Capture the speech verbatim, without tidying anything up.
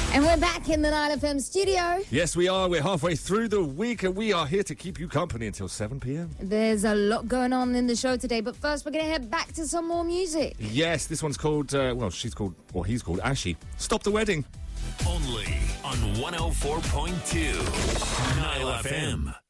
And we're back in the Nile F M studio. Yes, we are. We're halfway through the week and we are here to keep you company until seven p.m. There's a lot going on in the show today, but first we're going to head back to some more music. Yes, this one's called, uh, well, she's called, or he's called Ashi. Stop the Wedding. Only on one oh four point two Nile F M.